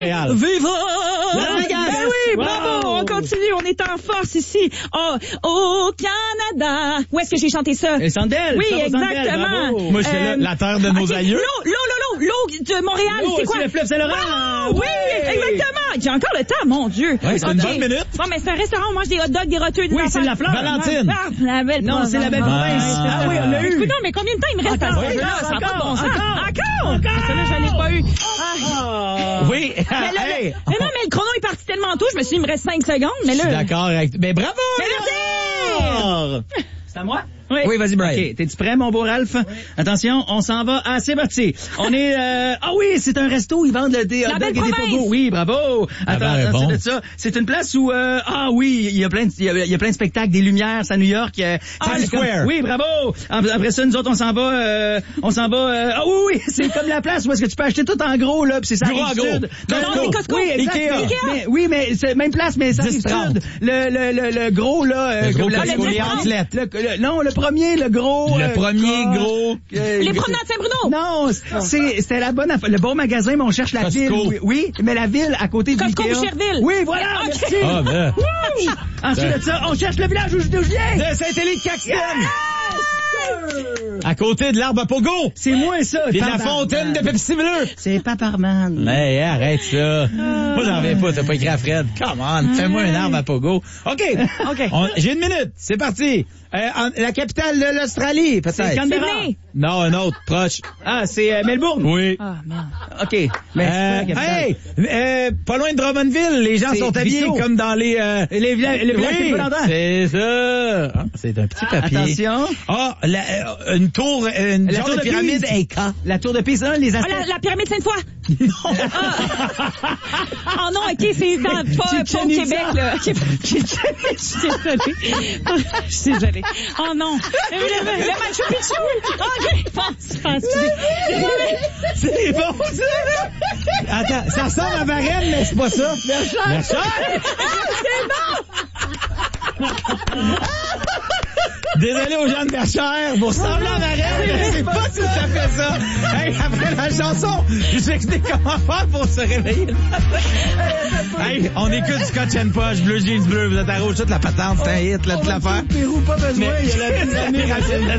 Montréal. Viva! Las Vegas! Ben oui, bravo! Wow! On continue, on est en force ici. Oh, au Canada! Où est-ce que j'ai chanté ça? Et Sandel! Oui, ça va, Sandel, exactement. bravo. Moi, j'étais là, la terre de nos aïeux. L'eau de Montréal, L'eau c'est quoi? sur le fleuve Saint-Laurent. Ah, oui, exactement. J'ai encore le temps, mon Dieu. Ouais, c'est une bonne minute. Bon, mais c'est un restaurant où on mange des hot dogs, des roteux, des Oui, c'est la fleur. Valentine. Ah, la belle Non, c'est la belle province. Ah, oui, on l'a eu. Non, mais combien de temps il me reste à Encore, ce jeu-là? Ça n'a pas de bon sens. encore. Celle-là, je l'ai pas eu. Oui. Mais là, Hey. mais non, mais le chrono est parti tellement tôt, je me suis dit, il me reste 5 secondes, mais Je suis là. d'accord avec... Ben, bravo! Merci! C'est à moi? Oui, vas-y, Brian. OK, t'es-tu prêt, mon beau Ralph? Oui. Attention, on s'en va. Ah, c'est parti. On est... Ah oui, c'est un resto, ils vendent des hot dogs et des pogos. Oui, bravo. Attends, bon. c'est de ça. C'est une place où... Ah oui, il y a plein de spectacles, des lumières, c'est à New York. Times Square. Oui, bravo. Après ça, nous autres, on s'en va... Ah oui, c'est comme la place où est-ce que tu peux acheter tout en gros, là, puis c'est ça Gros en gros. sud. Non, c'est Costco. Oui, exact. Ikea. Oui, mais c'est même place, mais ça arrive 10-30. sud. Le gros, là... Le gros comme Costco, les outlet. Non, le premier, le gros... Le premier gros... Les promenades Saint-Bruno. Non, c'était la bonne affaire. Le bon magasin, mais on cherche la ville. Costco. Oui, mais la ville à côté du Costco Ikea. Boucherville. Oui, voilà, Ok. merci. Ah, ben... Ensuite de ça, on cherche le village où je viens. De Saint-Élie-de-Caxton! À côté de l'arbre à pogo! C'est moi, ça. Puis la Paparman. fontaine de Pepsi Bleu! C'est Paparman. Mais arrête ça. Moi, j'en reviens pas, t'as pas écrit à Fred. Come on, fais-moi un arbre à pogo. OK. J'ai une minute. C'est parti. La capitale de l'Australie, peut-être. Canberra. Sydney. Non, un autre, proche. Ah, c'est Melbourne. Oui. Ah, merde. OK. Mais c'est pas la capitale. Pas loin de Drummondville, les gens C'est sont habillés Vito. comme dans les... Le village oui, c'est ça. Ah, c'est un petit papier. Attention. Ah, une tour, une La genre tour de de pyramide Pise. Inca. La tour de Pise, les Ah, Aztèques. la pyramide Sainte-Foy. Oh non, OK, c'est pas au Québec, là. Je suis désolée. Je suis désolée. Oh non. Le Machu Picchu. OK, pense. C'est bon, ça! Attends, ça ressemble à Varennes, mais c'est pas ça. Verchères! Désolé aux gens de Verchères, vous ressemblez à Varennes, mais c'est pas tout à fait ça. Hey, après la chanson, je vais expliquer comment faire pour se réveiller le matin. Hey, on écoute Scotch and Posh, Bleu Jeans Bleu, vous êtes à rouge, toute la patente, c'est un hit, là, toute l'affaire. Pérou, pas besoin. Mais il y a la pyramide